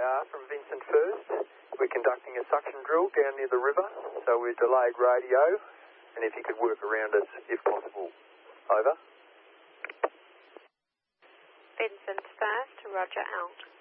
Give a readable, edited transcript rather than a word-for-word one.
RIR from Vincent First. We're conducting a suction drill down near the river, so we're delayed radio, and if you could work around us if possible. Over. Vincent First, roger out.